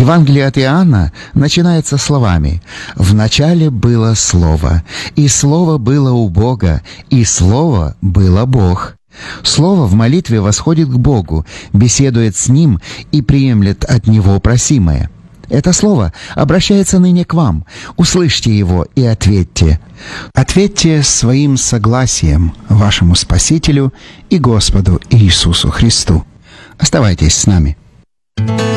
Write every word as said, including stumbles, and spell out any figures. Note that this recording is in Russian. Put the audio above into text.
Евангелие от Иоанна начинается словами: «В начале было Слово, и Слово было у Бога, и Слово было Бог». Слово в молитве восходит к Богу, беседует с Ним и приемлет от Него просимое. Это Слово обращается ныне к вам. Услышьте его и ответьте. Ответьте своим согласием вашему Спасителю и Господу Иисусу Христу. Оставайтесь с нами.